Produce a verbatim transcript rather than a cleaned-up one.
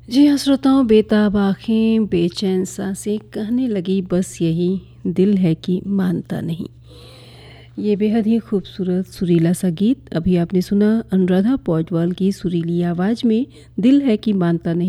जी हाँ श्रोताओं, बेताब आँखें बेचैन सांसें कहने लगी बस यही, दिल है कि मानता नहीं। ये बेहद ही खूबसूरत सुरीला सा गीत अभी आपने सुना अनुराधा पौडवाल की सुरीली आवाज़ में, दिल है कि मानता नहीं।